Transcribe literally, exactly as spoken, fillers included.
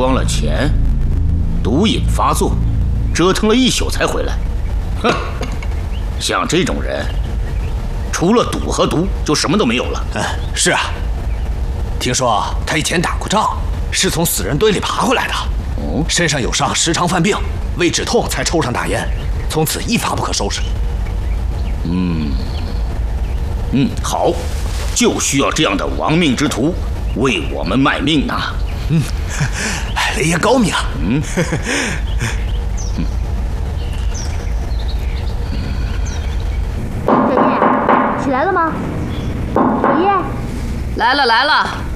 光了钱，毒瘾发作，折腾了一宿才回来。哼，像这种人，除了赌和毒，就什么都没有了。 嗯，是啊。听说他以前打过仗，是从死人堆里爬回来的。哦，身上有伤，时常犯病，为止痛才抽上大烟，从此一发不可收拾。 嗯，嗯，好，就需要这样的亡命之徒为我们卖命呐。 嗯，雷爷高明。嗯。 小叶，起来了吗？小叶， 来了来了。